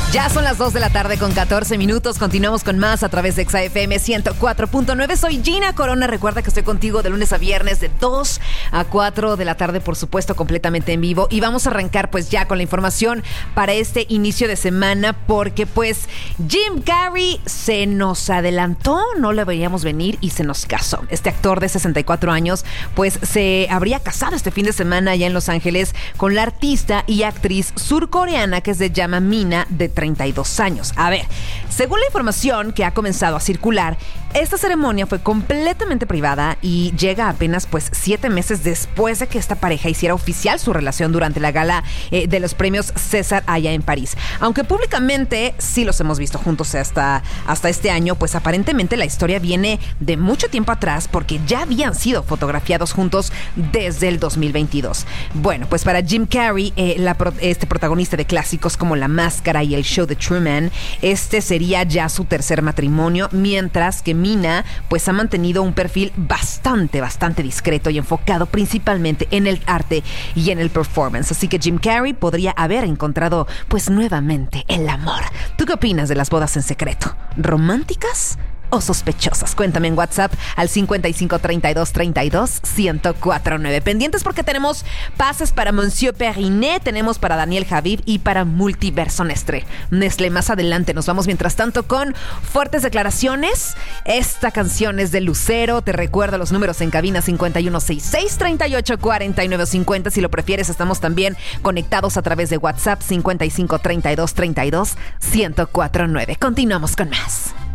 Ya son las 2 de la tarde con 14 minutos. Continuamos con más a través de XFM 104.9. Soy Gina Corona. Recuerda que estoy contigo de lunes a viernes de 2 a 4 de la tarde, por supuesto, completamente en vivo. Y vamos a arrancar pues ya con la información para este inicio de semana, porque pues Jim Carrey se nos adelantó, no lo veíamos venir y se nos casó. Este actor de 64 años pues se habría casado este fin de semana allá en Los Ángeles con la artista y actriz surcoreana que se llama Mina, de 32 años. A ver, según la información que ha comenzado a circular, esta ceremonia fue completamente privada y llega apenas pues 7 meses después de que esta pareja hiciera oficial su relación durante la gala de los premios César allá en París. Aunque públicamente sí los hemos visto juntos hasta este año, pues aparentemente la historia viene de mucho tiempo atrás, porque ya habían sido fotografiados juntos desde el 2022. Bueno, pues para Jim Carrey, este protagonista de clásicos como La Máscara y El Show de Truman, este sería ya su tercer matrimonio, mientras que Mina pues ha mantenido un perfil bastante discreto y enfocado principalmente en el arte y en el performance. Así que Jim Carrey podría haber encontrado pues nuevamente el amor. ¿Tú qué opinas de las bodas en secreto? ¿Románticas o sospechosas? Cuéntame en WhatsApp al 5532321049. Pendientes porque tenemos pases para Monsieur Perinet, tenemos para Daniel Javib y para Multiverso Nestlé. Más adelante nos vamos, mientras tanto, con fuertes declaraciones. Esta canción es de Lucero. Te recuerdo los números en cabina: 5166384950. Si lo prefieres, estamos también conectados a través de WhatsApp 5532321049. Continuamos con más.